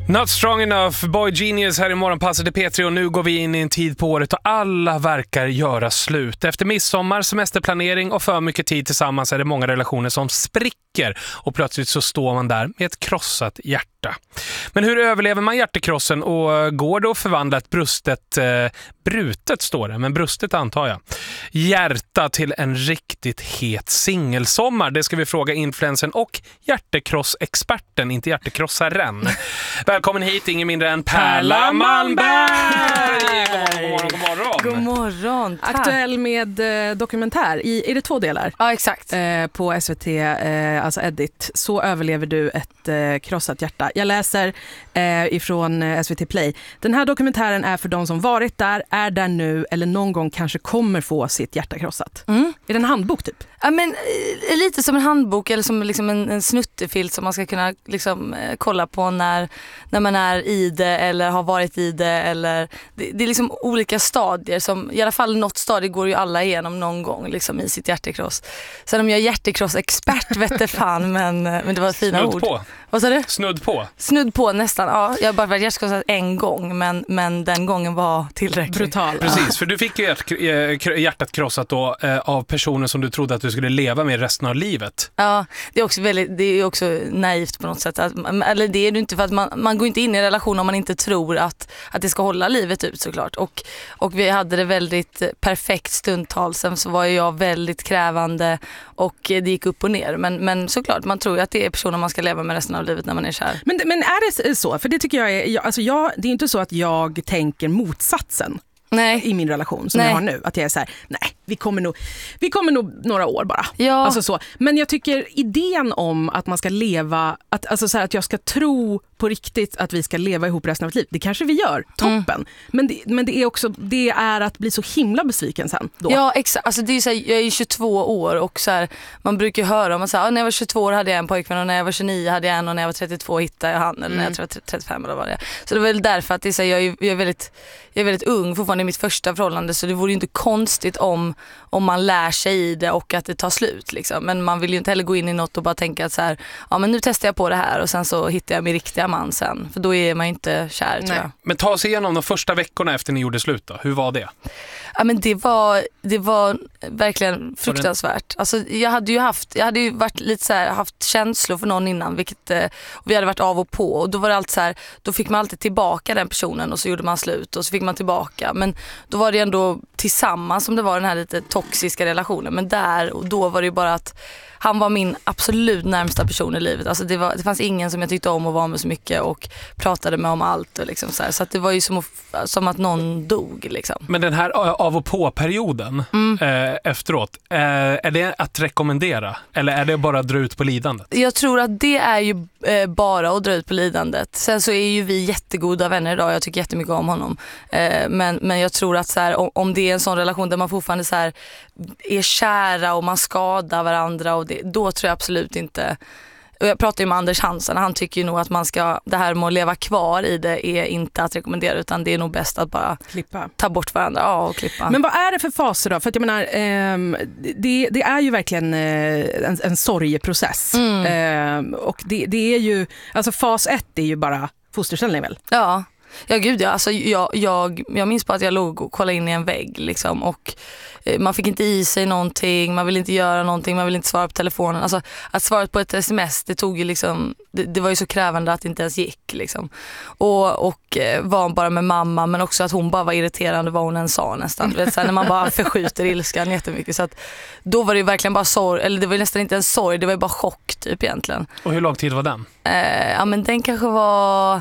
Not strong enough, Boy Genius här i morgonpasset i P3 och nu går vi in i en tid på året och alla verkar göra slut. Efter midsommar, semesterplanering och för mycket tid tillsammans är det många relationer som spricker och plötsligt så står man där med ett krossat hjärta. Men hur överlever man hjärtekrossen och går det att förvandla ett brutet står det, men brustet antar jag, hjärta till en riktigt het singelsommar? Det ska vi fråga influensen och hjärtekrossexperten, inte hjärtekrossaren. Välkommen hit, ingen mindre än Perla Malmberg! God morgon. God morgon, tack. Aktuell med dokumentär. Är det 2 delar? Ja, exakt. På SVT, alltså Edit. Så överlever du ett krossat hjärta. Jag läser ifrån SVT Play. Den här dokumentären är för de som varit där, är där nu eller någon gång kanske kommer få sitt hjärta krossat. Är det en handbok typ? Ja, men lite som en handbok eller som liksom en snuttefilt som man ska kunna liksom, kolla på när man är i det eller har varit i det. Eller, det är liksom olika stadier som, i alla fall något stadie går ju alla igenom någon gång liksom, i sitt hjärtekross. Sen om jag är hjärtekrossexpert vet det fan, men det var fina ord. Snudd på. Vad sa du? Snudd på. Snudd på nästan, ja. Jag har bara varit hjärtekrossad en gång, men den gången var tillräckligt. Brutal. Precis, för du fick ju hjärtat krossat då av personer som du trodde att du skulle leva med resten av livet. Ja, det är också naivt på något sätt. Eller det är det inte, för att man går inte in i en relation om man inte tror att det ska hålla livet ut såklart. Och vi hade det väldigt perfekt stundtals. Sen så var jag väldigt krävande och det gick upp och ner. Men såklart, man tror ju att det är personer man ska leva med resten av livet när man är kär. Men är det så? För det tycker jag är... det är inte så att jag tänker motsatsen. Nej. I min relation som jag har nu. Att jag är så här, nej, vi kommer nog några år bara. Ja. Alltså så. Men jag tycker idén om att man ska leva, alltså så här, att jag ska tro på riktigt att vi ska leva ihop resten av vårt liv. Det kanske vi gör, toppen. Men det är också, det är att bli så himla besviken sen då. Ja, exakt. Alltså det är så här, jag är 22 år och så här, man brukar ju höra om att när jag var 22 år hade jag en pojkvän och när jag var 29 hade jag en och när jag var 32 hittade jag han eller när jag var 35 eller vad det är. Så det var väl därför att det är så här, jag är väldigt ung fortfarande i mitt första förhållande, så det vore ju inte konstigt om man lär sig i det och att det tar slut liksom. Men man vill ju inte heller gå in i något och bara tänka att så här, ja men nu testar jag på det här och sen så hittar jag min riktiga man sen, för då är man inte kär. Nej. Tror jag. Men ta sig igenom de första veckorna efter ni gjorde slut då. Hur var det? Ja, men det var verkligen fruktansvärt. Alltså jag hade ju varit lite så här, haft känslor för någon innan, vilket vi hade varit av och på, och då var det alltid så här, då fick man alltid tillbaka den personen och så gjorde man slut och så fick man tillbaka, men då var det ändå tillsammans som det var den här lite toxiska relationen, men där och då var det ju bara att han var min absolut närmsta person i livet. Alltså det fanns ingen som jag tyckte om att vara med så mycket och pratade med om allt och liksom så här. Så att det var ju som att någon dog liksom. Men den här av och på-perioden efteråt, är det att rekommendera? Eller är det bara att dra ut på lidandet? Jag tror att det är ju bara att dra ut på lidandet. Sen så är ju vi jättegoda vänner idag. Jag tycker jättemycket om honom. Men jag tror att så här, om det är en sån relation där man fortfarande så här, är kära och man skadar varandra, och då tror jag absolut inte. Och jag pratar ju med Anders Hansen, han tycker ju nog att man ska, det här med att leva kvar i det är inte att rekommendera, utan det är nog bäst att bara ta bort varandra och klippa. Men vad är det för faser då? För att jag menar, det är ju verkligen en sorgeprocess. Och det är ju, alltså fas 1 är ju bara fosterställning väl? Ja. Ja gud ja, alltså jag minns bara att jag låg och kollade in i en vägg liksom, och man fick inte i sig någonting, man ville inte göra någonting, man ville inte svara på telefonen. Alltså att svara på ett sms, det tog ju liksom, det var ju så krävande att det inte ens gick liksom. Och var bara med mamma, men också att hon bara var irriterande vad hon än sa nästan. Vet, så här, när man bara förskjuter ilskan jättemycket, så att då var det ju verkligen bara sorg, eller det var nästan inte en sorg, det var ju bara chock typ egentligen. Och hur lång tid var den? Ja men den kanske var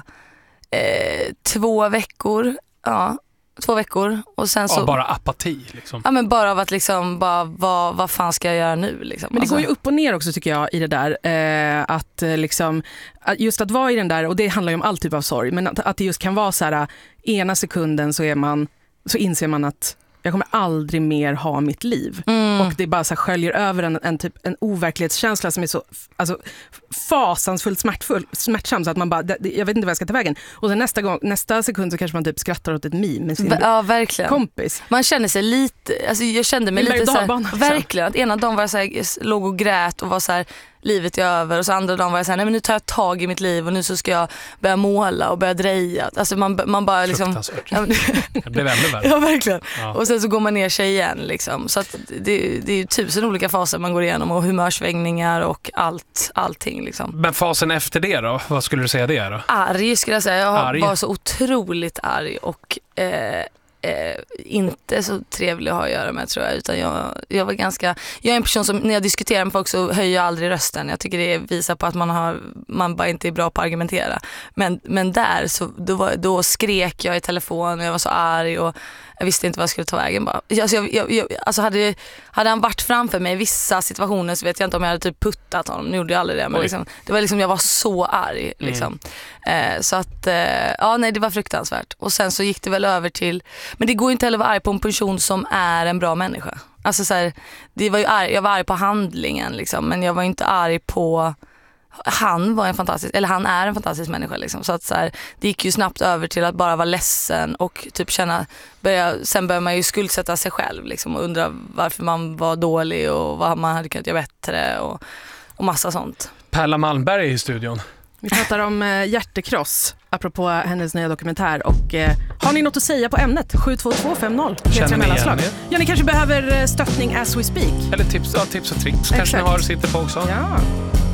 2 veckor. Ja, 2 veckor. Och sen så, bara apati liksom. Ja men bara av att liksom vad fan ska jag göra nu liksom. Men det går ju upp och ner också tycker jag i det där att liksom just att vara i den där, och det handlar ju om all typ av sorg, men att det just kan vara så här, ena sekunden så inser man att jag kommer aldrig mer ha mitt liv. Och det bara så här sköljer över en overklighetskänsla som är så alltså, fasansfullt smärtsam, så att man bara, jag vet inte vad jag ska ta vägen. Och sen nästa sekund så kanske man typ skrattar åt ett meme med sin verkligen. Kompis. Man känner sig lite, alltså jag kände mig lite så här, verkligen, att ena dagen var jag så här, låg och grät och var så här livet är över. Och så andra dagen var jag såhär, nej men nu tar jag tag i mitt liv och nu så ska jag börja måla och börja dreja. Alltså man bara liksom... Det blev ännu värre. Ja, verkligen. Ja. Och sen så går man ner sig igen liksom. Så att det är ju 1000 olika faser man går igenom och humörsvängningar och allting liksom. Men fasen efter det då? Vad skulle du säga det då? Arg skulle jag säga. Jag var så otroligt arg och inte så trevlig att ha att göra med, tror jag, utan jag var ganska, jag är en person som när jag diskuterar med folk så höjer jag aldrig rösten. Jag tycker det visar på att man bara inte är bra på att argumentera. Men där så då skrek jag i telefon och jag var så arg och jag visste inte vad jag skulle ta vägen bara. Alltså hade han varit framför mig i vissa situationer så vet jag inte om jag hade typ puttat honom. Nu gjorde jag aldrig det, men liksom, det var liksom, jag var så arg liksom. Så att det var fruktansvärt. Och sen så gick det väl över till, men det går inte heller att vara arg på en person som är en bra människa. Alltså så här, jag var arg på handlingen liksom, men jag var inte arg på han är en fantastisk människa liksom. Så att så här, det gick ju snabbt över till att bara vara ledsen och typ sen börjar man ju skuldsätta sig själv liksom, och undra varför man var dålig och vad man hade kunnat göra bättre och massa sånt. Perla Malmberg är i studion. Vi pratar om hjärtekross apropå hennes nya dokumentär och har ni något att säga på ämnet? 72250 Känner ni igen er? Ja, ni kanske behöver stöttning as we speak. Eller tips och tricks kanske ni har sitter på också. Ja.